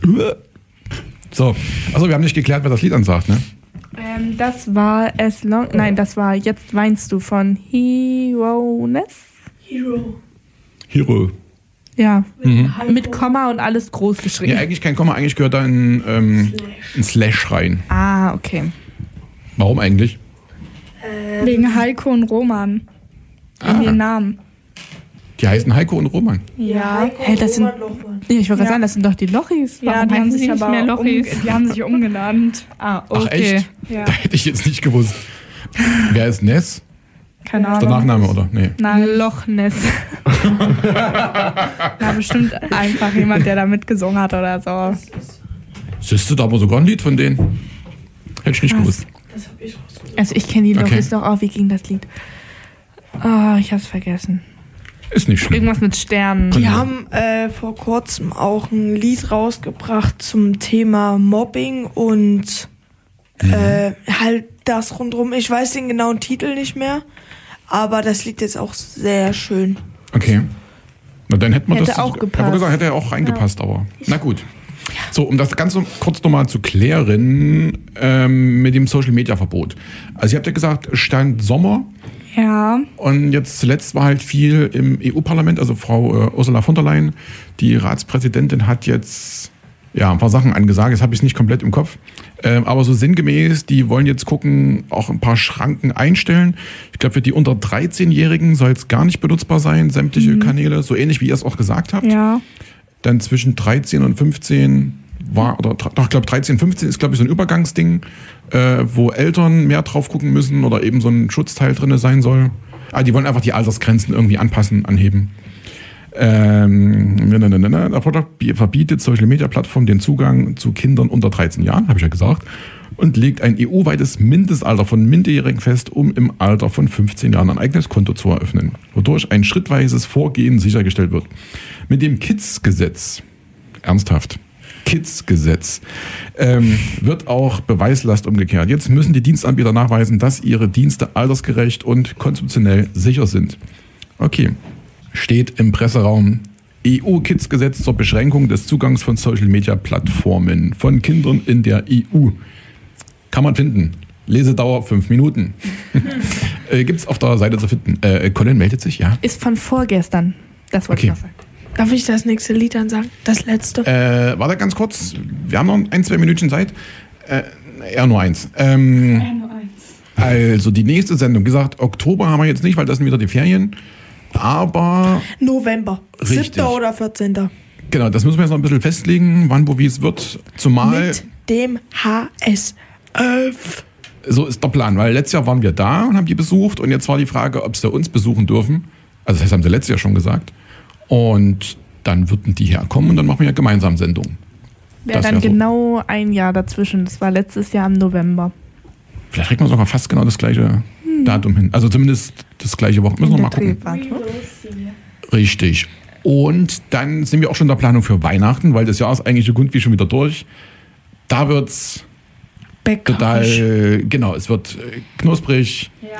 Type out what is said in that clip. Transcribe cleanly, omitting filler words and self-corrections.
So, also wir haben nicht geklärt, wer das Lied ansagt, ne? Das war das war Jetzt weinst du von Hero. Ja, mit Komma und alles groß geschrieben. Ja, eigentlich kein Komma, eigentlich gehört da ein Slash rein. Ah, okay. Warum eigentlich? Wegen Heiko und Roman. In den Namen. Die heißen Heiko und Roman. Ja, hey, das sind. Ich wollte gerade sagen, das sind doch die Lochis. Ja, Warum die haben heißen sich nicht aber mehr Lochis? die haben sich umgenannt. Ah, okay. Ach echt? Ja. Da hätte ich jetzt nicht gewusst. Wer ist Ness? Keine Ist der Ahnung. Nachname, oder? Nee. Nein, Loch Ness. na, bestimmt einfach jemand, der da mitgesungen hat oder so. Siehst du da aber sogar ein Lied von denen? Hätte ich nicht Was? gewusst. Also ich kenne die Okay. Lochis doch auch. Wie ging das Lied? Oh, ich hab's vergessen. Ist nicht schlimm. Irgendwas mit Sternen. Die haben vor kurzem auch ein Lied rausgebracht zum Thema Mobbing und halt das rundherum. Ich weiß den genauen Titel nicht mehr, aber das Lied ist auch sehr schön. Okay. Na, dann hätte man Hätte das. auch gepasst. Ich wollte sagen, hätte ja auch reingepasst, aber. Na gut. So, um das Ganze kurz nochmal zu klären, mit dem Social Media Verbot. Also, ihr habt ja gesagt, Stand Sommer. Ja. Und jetzt zuletzt war halt viel im EU-Parlament, also Frau Ursula von der Leyen, die Ratspräsidentin, hat jetzt ein paar Sachen angesagt, jetzt habe ich es nicht komplett im Kopf, aber so sinngemäß, die wollen jetzt gucken, auch ein paar Schranken einstellen. Ich glaube, für die unter 13-Jährigen soll es gar nicht benutzbar sein, sämtliche Kanäle, so ähnlich wie ihr es auch gesagt habt. Ja. Dann zwischen 13 und 15 ich glaube 13, 15 ist, glaube ich, so ein Übergangsding, wo Eltern mehr drauf gucken müssen oder eben so ein Schutzteil drin sein soll. Die wollen einfach die Altersgrenzen irgendwie anheben. Der Vorschlag verbietet Social-Media-Plattformen den Zugang zu Kindern unter 13 Jahren, habe ich ja gesagt, und legt ein EU-weites Mindestalter von Minderjährigen fest, um im Alter von 15 Jahren ein eigenes Konto zu eröffnen, wodurch ein schrittweises Vorgehen sichergestellt wird. Mit dem Kids-Gesetz, ernsthaft, Kids-Gesetz, wird auch Beweislast umgekehrt. Jetzt müssen die Dienstanbieter nachweisen, dass ihre Dienste altersgerecht und konzeptionell sicher sind. Okay, steht im Presseraum EU-Kids-Gesetz zur Beschränkung des Zugangs von Social-Media-Plattformen von Kindern in der EU. Kann man finden. Lesedauer 5 Minuten. Gibt's auf der Seite zu finden. Colin meldet sich, ja? Ist von vorgestern. Das wollte ich noch sagen. Darf ich das nächste Lied dann sagen? Das letzte? Warte ganz kurz. Wir haben noch 1-2 Minütchen Zeit. Eher nur eins. Also die nächste Sendung, gesagt, Oktober haben wir jetzt nicht, weil das sind wieder die Ferien. Aber November. Richtig. 7. oder 14. genau, das müssen wir jetzt noch ein bisschen festlegen, wann, wo, wie es wird. Zumal Mit dem HS11. so ist der Plan, weil letztes Jahr waren wir da und haben die besucht und jetzt war die Frage, ob sie uns besuchen dürfen. Also das haben sie letztes Jahr schon gesagt. Und dann würden die herkommen und dann machen wir ja gemeinsam Sendungen. Wäre Das dann wär so. genau ein Jahr dazwischen. Das war letztes Jahr im November. Vielleicht kriegt man sogar fast genau das gleiche Datum hin. Also zumindest das gleiche Woche. Müssen wir mal gucken. Richtig. Und dann sind wir auch schon in der Planung für Weihnachten, weil das Jahr ist eigentlich so gut wie schon wieder durch. Da wird's total, genau, es wird knusprig,